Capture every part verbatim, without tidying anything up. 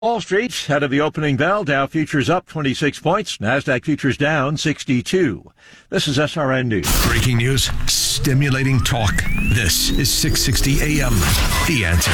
Wall Street, out of the opening bell, Dow futures up twenty-six points, NASDAQ futures down sixty-two. This is S R N News. Breaking news, stimulating talk. This is six sixty A M. The Answer.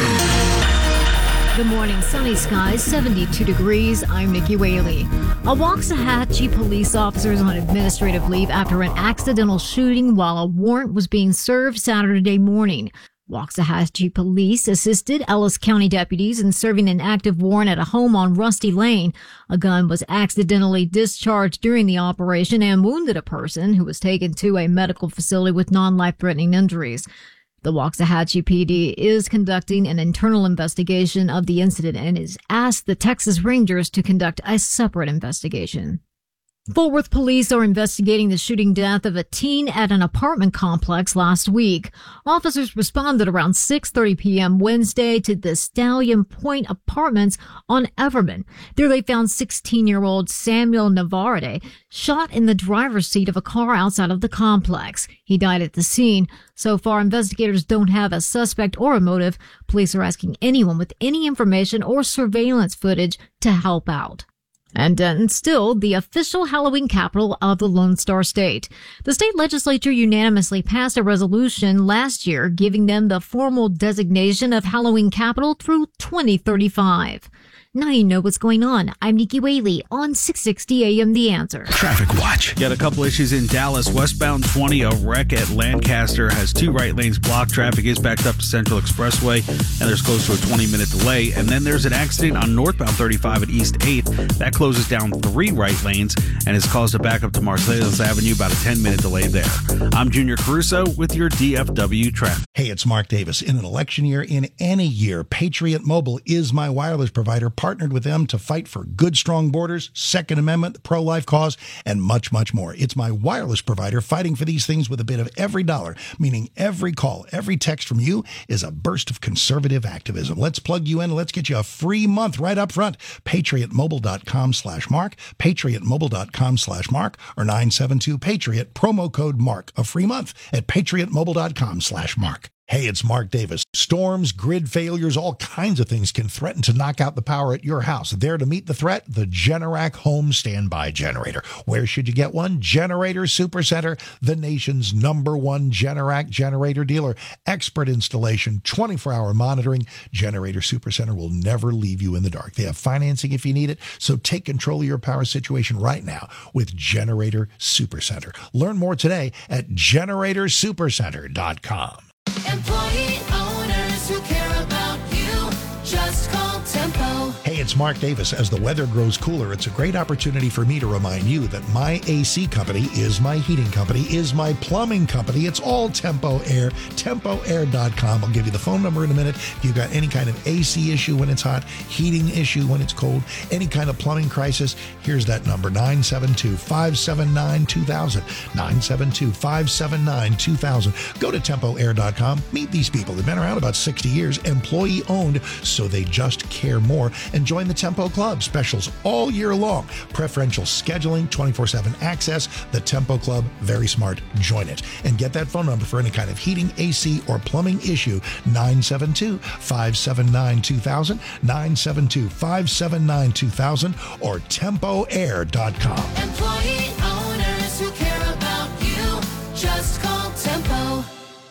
Good morning. Sunny skies, seventy-two degrees. I'm Nikki Whaley. A Waxahachie police officer is on administrative leave after an accidental shooting while a warrant was being served Saturday morning. Waxahachie police assisted Ellis County deputies in serving an active warrant at a home on Rusty Lane. A gun was accidentally discharged during the operation and wounded a person who was taken to a medical facility with non-life-threatening injuries. The Waxahachie P D is conducting an internal investigation of the incident and has asked the Texas Rangers to conduct a separate investigation. Fort Worth police are investigating the shooting death of a teen at an apartment complex last week. Officers responded around six thirty p.m. Wednesday to the Stallion Point Apartments on Everman. There they found sixteen-year-old Samuel Navarrete shot in the driver's seat of a car outside of the complex. He died at the scene. So far, investigators don't have a suspect or a motive. Police are asking anyone with any information or surveillance footage to help out. And Denton still the official Halloween capital of the Lone Star State. The state legislature unanimously passed a resolution last year giving them the formal designation of Halloween capital through twenty thirty-five. Now you know what's going on. I'm Nikki Whaley on six sixty A M The Answer. Traffic watch. Got a couple issues in Dallas. Westbound twenty, a wreck at Lancaster has two right lanes blocked. Traffic is backed up to Central Expressway, and there's close to a twenty-minute delay. And then there's an accident on northbound thirty-five at East eighth. That closes down three right lanes and has caused a backup to Marcellus Avenue, about a ten-minute delay there. I'm Junior Caruso with your D F W traffic. Hey, it's Mark Davis. In an election year, in any year, Patriot Mobile is my wireless provider. Partnered with them to fight for good, strong borders, Second Amendment, the pro-life cause, and much, much more. It's my wireless provider fighting for these things with a bit of every dollar, meaning every call, every text from you is a burst of conservative activism. Let's plug you in and let's get you a free month right up front. PatriotMobile.com slash Mark, PatriotMobile.com slash Mark, or nine seven two Patriot, promo code Mark, a free month at PatriotMobile.com slash Mark. Hey, it's Mark Davis. Storms, grid failures, all kinds of things can threaten to knock out the power at your house. There to meet the threat, the Generac Home Standby Generator. Where should you get one? Generator Supercenter, the nation's number one Generac generator dealer. Expert installation, twenty-four hour monitoring. Generator Supercenter will never leave you in the dark. They have financing if you need it, so take control of your power situation right now with Generator Supercenter. Learn more today at generator supercenter dot com. Employee owners who care about you, just call Tempo. Hey, it's Mark Davis. As the weather grows cooler, it's a great opportunity for me to remind you that my A C company is my heating company, is my plumbing company. It's all Tempo Air, tempo air dot com. I'll give you the phone number in a minute. If you've got any kind of A C issue when it's hot, heating issue when it's cold, any kind of plumbing crisis, here's that number, nine seven two, five seven nine, two thousand, nine seven two, five seven nine, two thousand. Go to tempo air dot com. Meet these people. They've been around about sixty years, employee owned, so they just care more. And join the Tempo Club. Specials all year long. Preferential scheduling, twenty-four seven access. The Tempo Club, very smart. Join it. And get that phone number for any kind of heating, A C, or plumbing issue. nine seven two, five seven nine, two thousand, nine seven two, five seven nine, two thousand, or tempo air dot com. Employee owners who care about you, just call Tempo.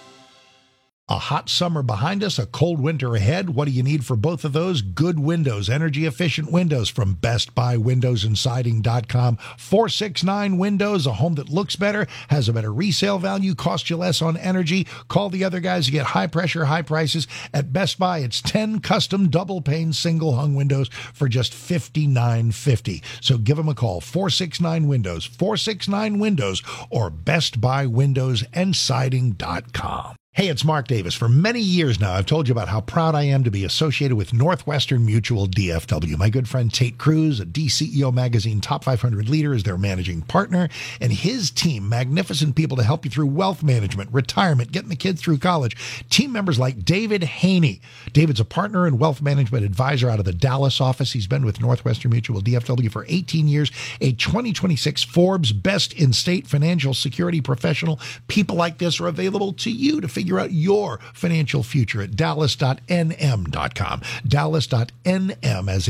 A hot summer behind us, a cold winter ahead. What do you need for both of those? Good windows, energy-efficient windows from Best Buy Windows and Siding dot com. four six nine Windows, a home that looks better, has a better resale value, costs you less on energy. Call the other guys to get high-pressure, high prices. At Best Buy, it's ten custom double-pane single-hung windows for just fifty-nine fifty. So give them a call, four six nine Windows, four six nine Windows, or Best Buy Windows and Siding dot com. Hey, it's Mark Davis. For many years now, I've told you about how proud I am to be associated with Northwestern Mutual D F W. My good friend Tate Cruz, a D C E O Magazine Top five hundred leader, is their managing partner, and his team, magnificent people to help you through wealth management, retirement, getting the kids through college. Team members like David Haney. David's a partner and wealth management advisor out of the Dallas office. He's been with Northwestern Mutual D F W for eighteen years, a twenty twenty-six Forbes Best in State Financial Security Professional. People like this are available to you to figure Figure out your financial future at dallas dot n m dot com. dallas dot n m as